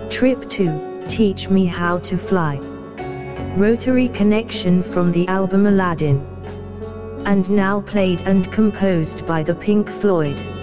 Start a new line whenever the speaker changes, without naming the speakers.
Trip 2, Teach Me How to Fly. Rotary Connection from the album Aladdin. And now played and composed by the Pink Floyd.